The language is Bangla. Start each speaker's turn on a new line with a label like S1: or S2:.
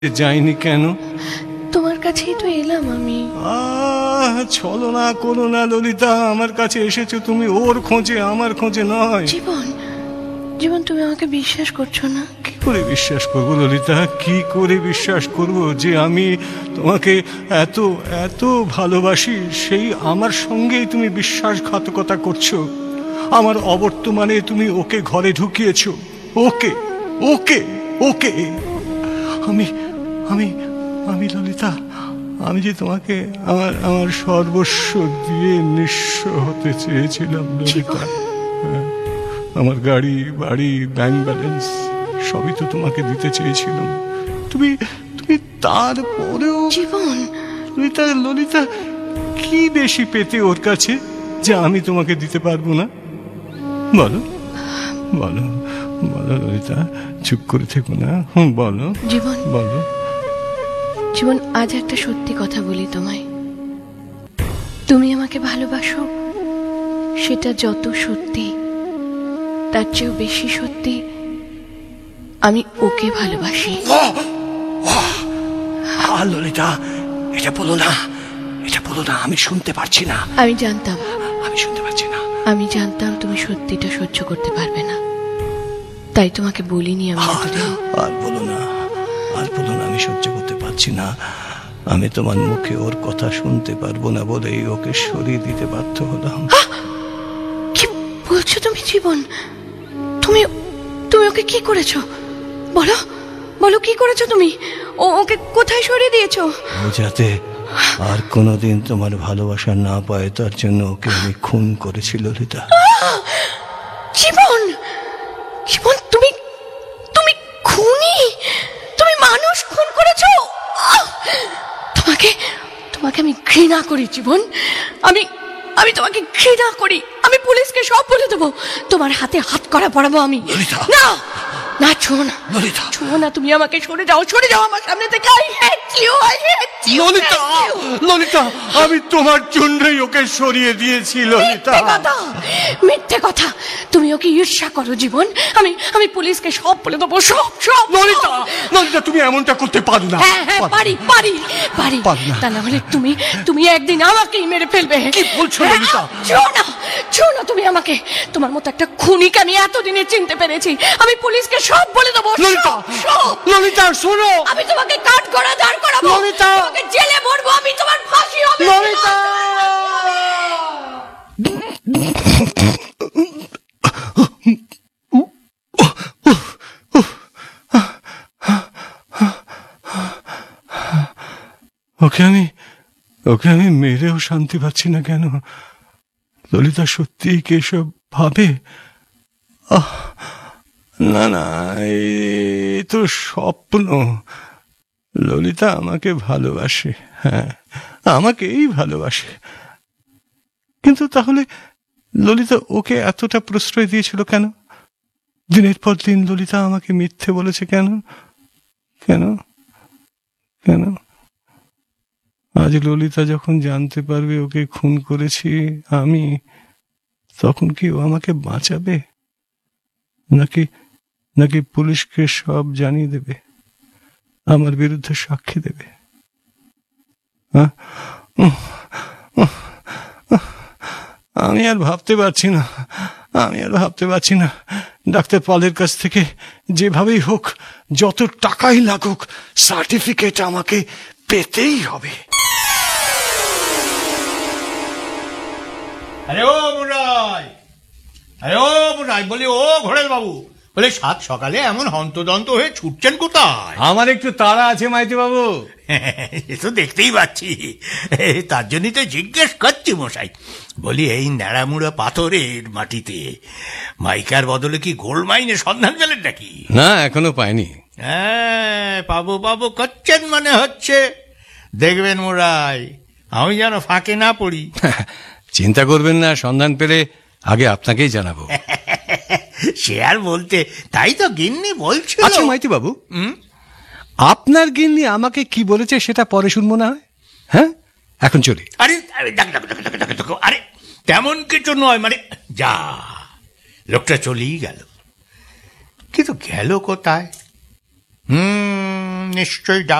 S1: যাইনি কেন?
S2: তোমার কাছেই তো এলাম আমি।
S1: ছলনা করো না ললিতা, আমার কাছে এসেছো তুমি ওর খোঁজে, আমার খোঁজে নয়।
S2: জীবন, জীবন তুমি আমাকে বিশ্বাস করছো না?
S1: কি করে বিশ্বাস করবো ললিতা, কি করে বিশ্বাস করবো যে আমি তোমাকে এত এত ভালোবাসি, সেই আমার সঙ্গেই তুমি বিশ্বাসঘাতকতা করছো। আমার অবর্তমানে তুমি ওকে ঘরে ঢুকিয়েছো, ওকে ওকে ওকে। আমি আমি আমি ললিতা, আমি যে তোমাকে আমার আমার সর্বস্ব দিয়ে নিঃস্ব হতে চেয়েছিলাম ললিতা। আমার গাড়ি, বাড়ি, ব্যাংক ব্যালেন্স সবই তো তোমাকে দিতে চেয়েছিলাম। তুমি তুমি তারপরেও
S2: জীবন,
S1: ললিতা ললিতা, কি বেশি পেতে ওর কাছে যে আমি তোমাকে দিতে পারবো না? বলো বলো বলো ললিতা, চুপ করে থেকো না, বলো
S2: জীবন,
S1: বলো।
S2: জীবন, আজ একটা সত্যি কথা বলি তোমায়। তুমি আমাকে ভালোবাসো, সেটা যত সত্যি তার চেয়েও বেশি সত্যি আমি ওকে ভালোবাসি।
S1: ললিতা, এটা বলো না, এটা বলো না, আমি শুনতে পারছি না।
S2: আমি জানতাম,
S1: আমি শুনতে পারছি না।
S2: আমি জানতাম তুমি সত্যিটা সহ্য করতে পারবে না, তাই তোমাকে বলিনি আমি এতদিন।
S1: আর বলো না, আর বলো না, আমি সহ্য করতে পারছি না। আমি তোমার মুখে ওর কথা শুনতে পারবো না বলেই ওকে সরিয়ে দিতে বাধ্য হলাম।
S2: কি বলছো তুমি জীবন? তুমি তুমি ওকে কি করেছো? বলো বলো, কি করেছো তুমি? ওকে কোথায় সরিয়ে দিয়েছো?
S1: ও যাতে আর কোনোদিন তোমার ভালোবাসা না পায় তার জন্য ওকে আমি খুন করেছি ললিতা।
S2: জীবন, জীবন, তুমি তুমি খুনি, তুমি মানুষ খুন করেছো। তোমাকে তোমাকে আমি ঘৃণা করি জীবন, আমি আমি তোমাকে ঘৃণা করি। আমি পুলিশকে সব বলে দেবো, তোমার হাতে হাত করা পড়াবো আমি। না না, ছুঁয়ো না ললিতা, ছুঁয়ো না, তুমি আমাকে সরে যাও, সরে যাও আমার সামনে থেকে। I hate you, I hate you,
S1: Lalita, Lalita, আমি তোমার জন্যই ওকে সরিয়ে দিয়েছি ললিতা।
S2: মিথ্যে কথা, তুমি ওকে ঈর্ষা করো জীবন। আমি আমি পুলিশকে সব বলে দেবো, সব সব।
S1: ললিতা, ললিতা, তুমি এমনটা করতে পারো না।
S2: হ্যাঁ হ্যাঁ, পারি পারি পারি, তা না হলে তুমি তুমি একদিন আমাকেই মেরে ফেলবে।
S1: কি বলছো ললিতা?
S2: ছুঁয়ো না, ছুঁয়ো না তুমি আমাকে। তোমার মতো একটা খুনিকে আমি এতদিনে চিনতে পেরেছি। আমি পুলিশকে সব বলে দেবো।
S1: ললিতা, ললিতা, শোনো,
S2: আমি তোমাকে কাঠ গড়া দাঁড় করাবো,
S1: ললিতা,
S2: তোমাকে জেলে ভরবো, আমি তোমার ফাঁসি হবে
S1: ললিতা। ওকে আমি মেরেও শান্তি পাচ্ছি না কেন? ললিতা সত্যিই কি এসব ভাবে? না না, এই তো স্বপ্ন। ললিতা আমাকে ভালোবাসে, হ্যাঁ, আমাকেই ভালোবাসে। কিন্তু তাহলে ললিতা ওকে এতটা প্রশ্রয় দিয়েছিল কেন? দিনের পর দিন ললিতা আমাকে মিথ্যে বলেছে কেন? কেন কেন? আজ ললিতা যখন জানতে পারবে ওকে খুন করেছি আমি, তখন কি ও আমাকে বাঁচাবে, নাকি নাকি পুলিশকে সব জানিয়ে দেবে, আমার বিরুদ্ধে সাক্ষী দেবে? আমি আর ভাবতে পারছি না, আমি আর ভাবতে পারছি না। ডাক্তার পলের কাছ থেকে যেভাবেই হোক, যত টাকাই লাগুক, সার্টিফিকেট আমাকে পেতেই হবে।
S3: আরে ও মুরাই, আরে ও মুরাই, বলি ও ঘোড়াল বাবু, বলে সাত সকালে এমন হন্তদন্ত হয়ে ছুটছেন কোথায়?
S4: আমার একটু তাড়া আছে মাইতি বাবু।
S3: এ তো দেখতেই পাচ্ছি, তার জন্যই তো জিজ্ঞেস করছি মশাই। বলি এই ন্যাড়ামুড়া পাথরের মাটিতে মাইকার বদলে কি গোল্ড মাইনের সন্ধান পেলেন নাকি?
S4: না, এখনো পাইনি।
S3: হ্যাঁ, পাবো পাবো করছেন মনে হচ্ছে। দেখবেন মুরাই, আমি যেন ফাঁকে না পড়ি।
S4: চিন্তা করবেন না, সন্ধান পেলে আগে আপনাকেই জানাবো।
S3: সে আর বলতে, তাই তো গিন্নি বলছিল।
S4: আচ্ছা মাইতি বাবু, আপনার গিন্নি আমাকে কি বলেছে সেটা পরে শুনবো না? হ্যাঁ, এখন চলি।
S3: আরে আরে তেমন কিছু নয়, মানে যা, লোকটা চলেই গেল, কিন্তু গেল কোথায়? নিশ্চয়ই